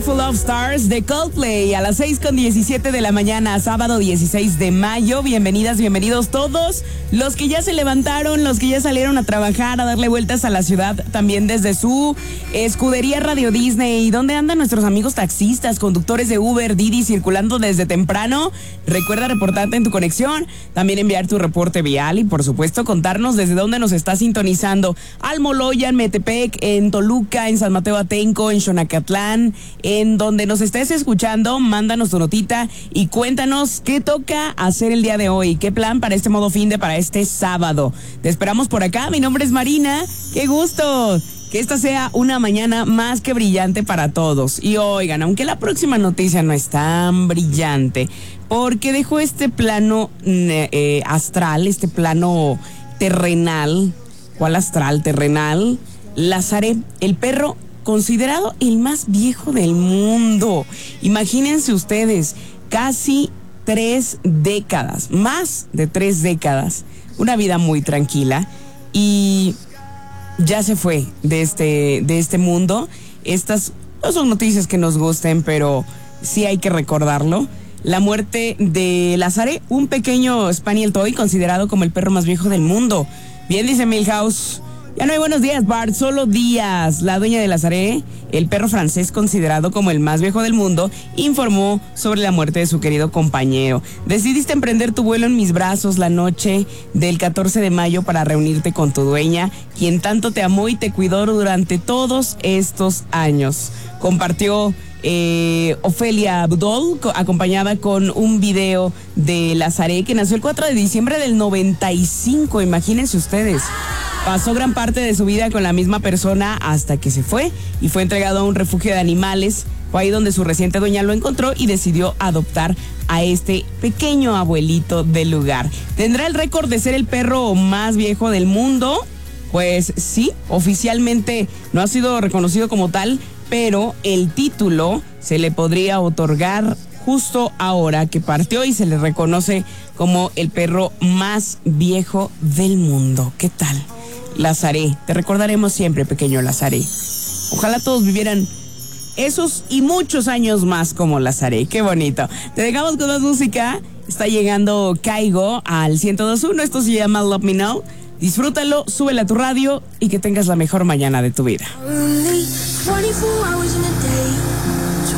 Full of Stars de Coldplay a las 6:17 de la mañana, sábado 16 de mayo. Bienvenidas, bienvenidos todos los que ya se levantaron, los que ya salieron a trabajar, a darle vueltas a la ciudad, también desde su escudería Radio Disney. ¿Dónde andan nuestros amigos taxistas, conductores de Uber, Didi, circulando desde temprano? Recuerda reportarte en tu conexión, también enviar tu reporte vial y por supuesto contarnos desde dónde nos está sintonizando. Almoloya, en Metepec, en Toluca, en San Mateo Atenco, en Xonacatlán, en donde nos estés escuchando, mándanos tu notita y cuéntanos qué toca hacer el día de hoy, qué plan para este modo finde, para este sábado. Te esperamos por acá, mi nombre es Marina, qué gusto. Que esta sea una mañana más que brillante para todos. Y oigan, aunque la próxima noticia no es tan brillante, porque dejó este plano astral, este plano terrenal. ¿Cuál astral? Terrenal. Lazaré, el perro considerado el más viejo del mundo. Imagínense ustedes, casi 3 décadas, más de 3 décadas, una vida muy tranquila y ya se fue de este mundo. Estas no son noticias que nos gusten, pero sí hay que recordarlo. La muerte de Lazaré, un pequeño Spaniel Toy considerado como el perro más viejo del mundo. Bien, dice Milhouse. Ya no hay buenos días, Bart, solo días. La dueña de Lazaré, el perro francés considerado como el más viejo del mundo, informó sobre la muerte de su querido compañero. Decidiste emprender tu vuelo en mis brazos la noche del 14 de mayo para reunirte con tu dueña, quien tanto te amó y te cuidó durante todos estos años. Compartió Ofelia Abdol, acompañada con un video de Lazaré, que nació el 4 de diciembre del 95, imagínense ustedes. Pasó gran parte de su vida con la misma persona hasta que se fue y fue entregado a un refugio de animales. Fue ahí donde su reciente dueña lo encontró y decidió adoptar a este pequeño abuelito del lugar. ¿Tendrá el récord de ser el perro más viejo del mundo? Pues sí, oficialmente no ha sido reconocido como tal, pero el título se le podría otorgar justo ahora que partió y se le reconoce como el perro más viejo del mundo. ¿Qué tal? Lazaré, te recordaremos siempre, pequeño Lazaré. Ojalá todos vivieran esos y muchos años más como Lazaré. Qué bonito. Te dejamos con más música. Está llegando Caigo al 102.1. Esto se llama Love Me Now. Disfrútalo, súbela a tu radio y que tengas la mejor mañana de tu vida.